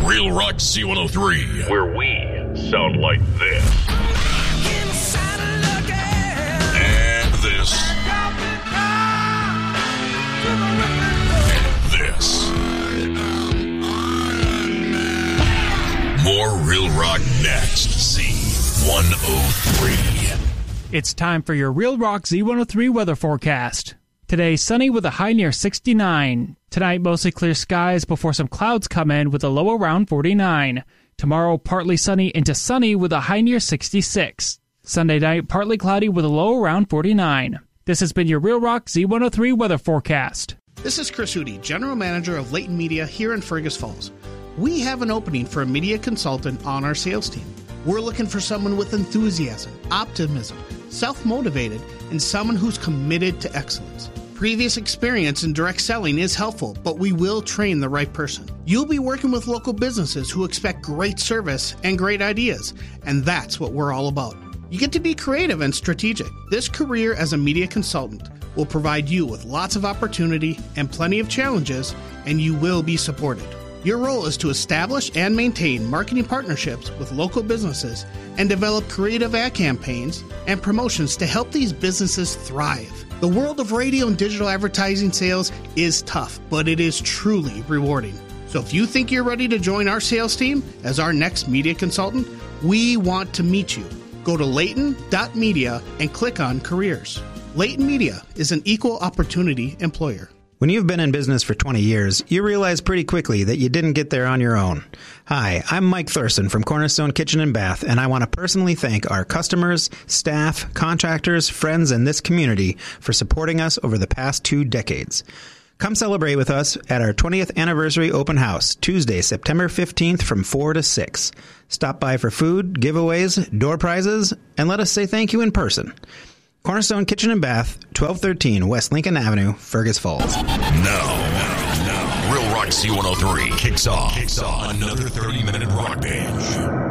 Real Rock Z103, where we sound like this. And this. This. More Real Rock next. Z103. It's time for your Real Rock Z103 weather forecast. Today, sunny with a high near 69. Tonight, mostly clear skies before some clouds come in with a low around 49. Tomorrow, partly sunny into sunny with a high near 66. Sunday night, partly cloudy with a low around 49. This has been your Real Rock Z103 weather forecast. This is Chris Hootie, General Manager of Leighton Media here in Fergus Falls. We have an opening for a media consultant on our sales team. We're looking for someone with enthusiasm, optimism, self-motivated, and someone who's committed to excellence. Previous experience in direct selling is helpful, but we will train the right person. You'll be working with local businesses who expect great service and great ideas, and that's what we're all about. You get to be creative and strategic. This career as a media consultant will provide you with lots of opportunity and plenty of challenges, and you will be supported. Your role is to establish and maintain marketing partnerships with local businesses and develop creative ad campaigns and promotions to help these businesses thrive. The world of radio and digital advertising sales is tough, but it is truly rewarding. So if you think you're ready to join our sales team as our next media consultant, we want to meet you. Go to Leighton.media and click on careers. Leighton Media is an equal opportunity employer. When you've been in business for 20 years, you realize pretty quickly that you didn't get there on your own. Hi, I'm Mike Thorson from Cornerstone Kitchen and Bath, and I want to personally thank our customers, staff, contractors, friends, and this community for supporting us over the past 2 decades. Come celebrate with us at our 20th anniversary open house, Tuesday, September 15th from 4 to 6. Stop by for food, giveaways, door prizes, and let us say thank you in person. Cornerstone Kitchen and Bath, 1213 West Lincoln Avenue, Fergus Falls. Now, Real Rock Z103 kicks off another 30-minute rock binge.